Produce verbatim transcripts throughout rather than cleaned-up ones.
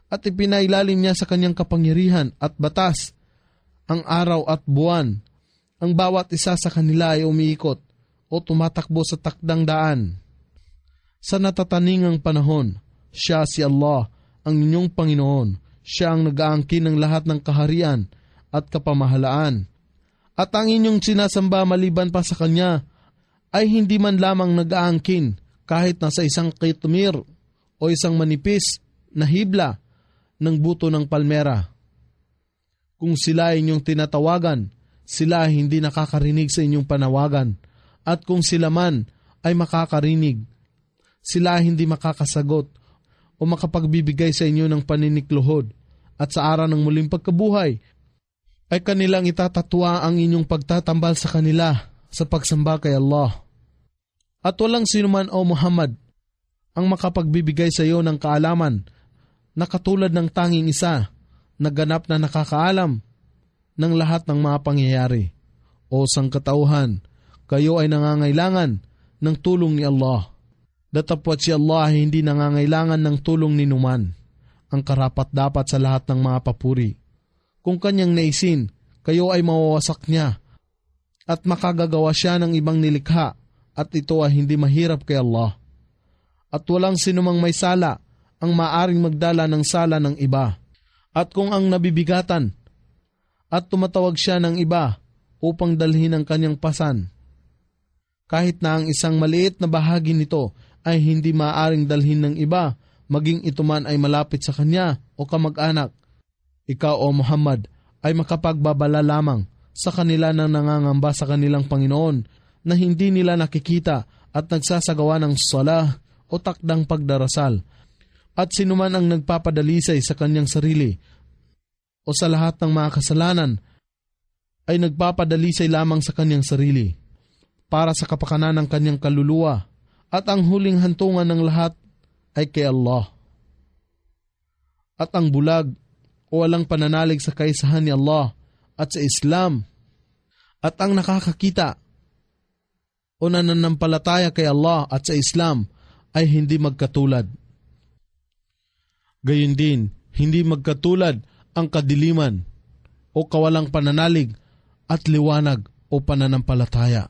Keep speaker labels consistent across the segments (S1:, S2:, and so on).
S1: at ipinailalim niya sa kanyang kapangyarihan at batas ang araw at buwan. Ang bawat isa sa kanila ay umiikot o tumatakbo sa takdang daan. Sa natataningang panahon, siya si Allah, ang inyong Panginoon. Siya ang nag-aangkin ng lahat ng kaharian at kapamahalaan. At ang inyong sinasamba maliban pa sa Kanya ay hindi man lamang nag-aangkin kahit nasa isang kitmir o isang manipis na hibla ng buto ng palmera. Kung sila ay inyong tinatawagan, sila ay hindi nakakarinig sa inyong panawagan. At kung sila man ay makakarinig, sila ay hindi makakasagot o makapagbibigay sa inyo ng paninikluhod. At sa araw ng muling pagkabuhay, ay kanilang itatatwa ang inyong pagtatambal sa kanila sa pagsamba kay Allah. At walang sinuman o Muhammad ang makapagbibigay sa iyo ng kaalaman na katulad ng tanging isa na ganap na nakakaalam ng lahat ng mga pangyayari. O sangkatauhan, kayo ay nangangailangan ng tulong ni Allah. Datapwat si Allah ay hindi nangangailangan ng tulong ni numan. Ang karapat-dapat sa lahat ng mga papuri. Kung kanyang naisin, kayo ay mawawasak niya at makagagawa siya ng ibang nilikha at ito ay hindi mahirap kay Allah. At walang sinumang may sala ang maaring magdala ng sala ng iba. At kung ang nabibigatan at tumatawag siya ng iba upang dalhin ang kanyang pasan, kahit na ang isang maliit na bahagi nito ay hindi maaring dalhin ng iba, maging ito man ay malapit sa kanya o kamag-anak, ikaw o Muhammad ay makapagbabala lamang sa kanila na nangangamba sa kanilang Panginoon na hindi nila nakikita at nagsasagawa ng salah o takdang pagdarasal. At sinuman ang nagpapadalisay sa kanyang sarili o sa lahat ng mga kasalanan ay nagpapadalisay lamang sa kanyang sarili para sa kapakanan ng kanyang kaluluwa, at ang huling hantungan ng lahat ay kay Allah. At ang bulag o walang pananalig sa kaisahan ni Allah at sa Islam at ang nakakakita o nananampalataya kay Allah at sa Islam ay hindi magkatulad. Gayon din, hindi magkatulad ang kadiliman o kawalang pananalig at liwanag o pananampalataya.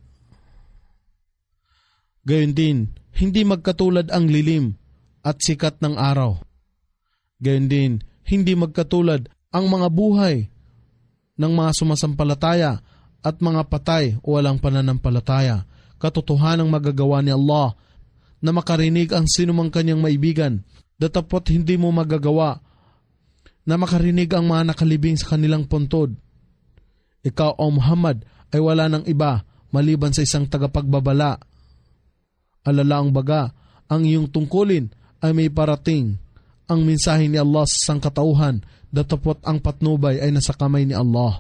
S1: Gayon din, hindi magkatulad ang lilim at sikat ng araw. Gayon din, hindi magkatulad ang mga buhay ng mga sumasampalataya at mga patay o walang pananampalataya. Katotohanang magagawa ni Allah na makarinig ang sinumang kanyang maibigan, datapot hindi mo magagawa na makarinig ang mga nakalibing sa kanilang puntod. Ikaw o Muhammad ay wala ng iba maliban sa isang tagapagbabala. Alalaang baga, ang iyong tungkulin ay may parating. Ang mensahe ni Allah sa sangkatauhan, datapot ang patnubay ay nasa kamay ni Allah.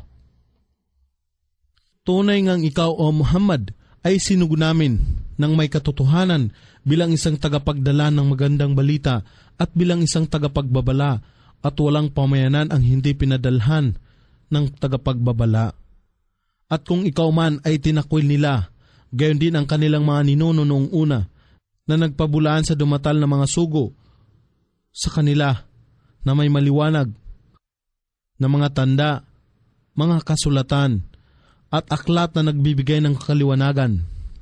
S1: Tunay ngang ikaw o Muhammad ay sinug namin ng may katotohanan bilang isang tagapagdala ng magandang balita at bilang isang tagapagbabala, at walang pamayanan ang hindi pinadalhan ng tagapagbabala. At kung ikaw man ay tinakwil nila, gayon din ang kanilang mga ninuno noong una na nagpabulaan sa dumatal na mga sugo sa kanila na may maliwanag na mga tanda, mga kasulatan at aklat na nagbibigay ng kaliwanagan.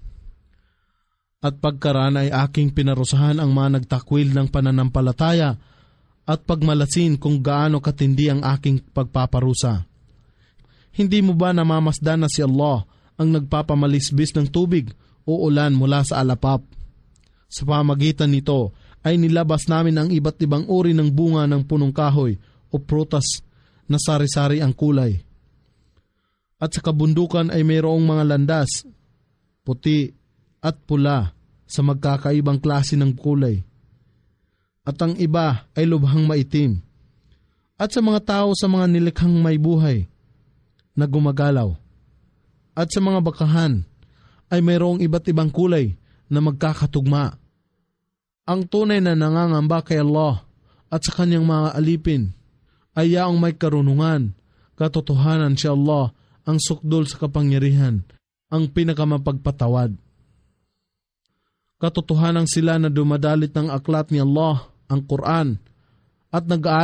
S1: At pagkaraan ay aking pinarusahan ang mga nagtakwil ng pananampalataya at pagmalasin kung gaano katindi ang aking pagpaparusa. Hindi mo ba namamasdan na si Allah ang nagpapamalisbis ng tubig o ulan mula sa alapap? Sa pamagitan nito ay nilabas namin ang iba't ibang uri ng bunga ng punong kahoy o prutas na sari-sari ang kulay. At sa kabundukan ay mayroong mga landas, puti at pula sa magkakaibang klase ng kulay. At ang iba ay lubhang maitim. At sa mga tao sa mga nilikhang may buhay na gumagalaw. At sa mga bakahan ay mayroong iba't ibang kulay na magkakatugma. Ang tunay na nangangamba kay Allah at sa kanyang mga alipin ay yaong may karunungan, katotohanan si Allah, ang sukdol sa kapangyarihan, ang pinakamapagpatawad. Katotohanan sila na dumadalit ng aklat ni Allah, ang Quran, at nag